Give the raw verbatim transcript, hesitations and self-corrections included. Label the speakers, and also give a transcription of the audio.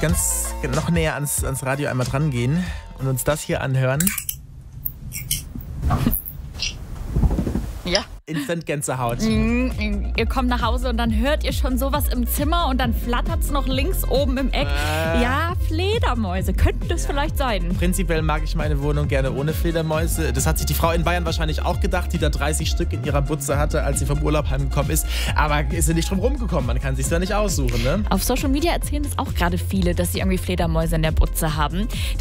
Speaker 1: ganz noch näher ans, ans Radio einmal dran gehen und uns das hier anhören.
Speaker 2: Ja.
Speaker 1: Instant Gänsehaut.
Speaker 2: Mm, ihr kommt nach Hause und dann hört ihr schon sowas im Zimmer und dann flattert es noch links oben im Eck. Äh. Ja, Fledermäuse. Könnten das ja. vielleicht sein?
Speaker 1: Prinzipiell mag ich meine Wohnung gerne ohne Fledermäuse. Das hat sich die Frau in Bayern wahrscheinlich auch gedacht, die da dreißig Stück in ihrer Butze hatte, als sie vom Urlaub heimgekommen ist. Aber ist sie nicht drum rumgekommen. Man kann sich's ja nicht aussuchen, ne?
Speaker 2: Auf Social Media erzählen es auch gerade viele, dass sie irgendwie Fledermäuse in der Butze haben. Das